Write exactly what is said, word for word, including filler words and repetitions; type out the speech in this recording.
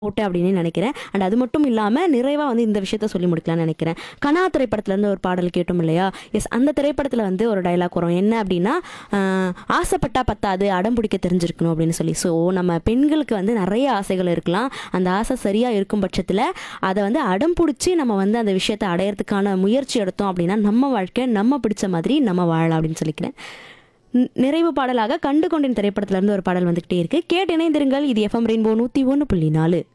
போட்டேன் அப்படின்னு நினைக்கிறேன். அண்ட் அது மட்டும் இல்லாமல் நிறைவாக வந்து இந்த விஷயத்த சொல்லி முடிக்கலாம்னு நினைக்கிறேன். கனா திரைப்படத்துலேருந்து ஒரு பாடல் கேட்டோம் இல்லையா? எஸ், அந்த திரைப்படத்தில் வந்து ஒரு டைலாக் வரும். என்ன அப்படின்னா, ஆஹ், ஆசைப்பட்டா பத்தாது, அடம் பிடிக்க தெரிஞ்சிருக்கணும் அப்படின்னு சொல்லி. ஸோ நம்ம பெண்களுக்கு வந்து நிறைய ஆசைகள் இருக்கலாம். அந்த ஆசை சரியாக இருக்கும் பட்சத்தில் அதை வந்து அடம் பிடிச்சி நம்ம வந்து அந்த விஷயத்தை அடையிறதுக்கான முயற்சி எடுத்தோம் அப்படின்னா நம்ம வாழ்க்கை நம்ம பிடிச்ச மாதிரி நம்ம வாழலாம் அப்படின்னு சொல்லிக்கிறேன். ந- நிறைவு பாடலாக கண்டு கொண்டின் திரைப்படத்துல இருந்து ஒரு பாடல் வந்துகிட்டே இருக்கு. கேட்டு இணைந்திருங்கள். இது எஃப்எம் ரெயின்போ நூற்றி ஒன்று புள்ளி நாலு.